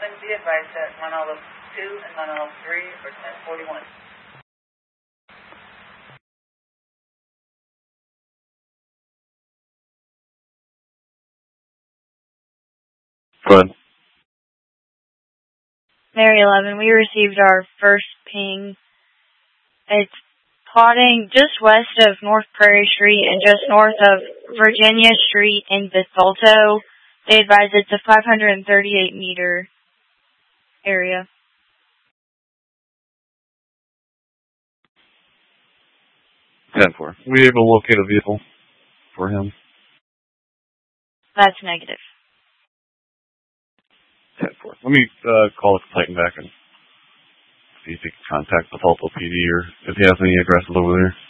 be advised that Monolo 2 and Monolo 3 are 1041. Go ahead. Mary 11, we received our first ping. It's plotting just west of North Prairie Street and just north of Virginia Street in Bethalto. They advise it's a 538 meter area. Were you able to locate a vehicle for him? That's negative. 10-4. Let me call the Titan back and see if he can contact the Bethalto PD or if he has any addresses over there.